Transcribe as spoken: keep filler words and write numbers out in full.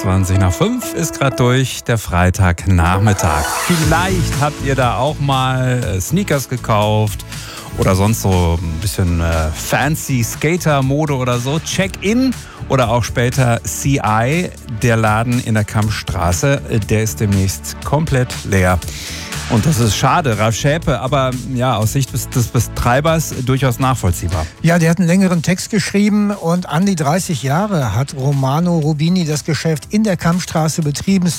zwanzig nach fünf ist gerade durch, der Freitagnachmittag. Vielleicht habt ihr da auch mal äh, Sneakers gekauft oder sonst so ein bisschen äh, fancy Skater-Mode oder so. Check-in oder auch später C I, der Laden in der Kampstraße, äh, der ist demnächst komplett leer. Und das ist schade, Ralf Schäpe, aber ja, aus Sicht des, des Betreibers durchaus nachvollziehbar. Ja, der hat einen längeren Text geschrieben und an die dreißig Jahre hat Romano Rubini das Geschäft in der Kampstraße betrieben.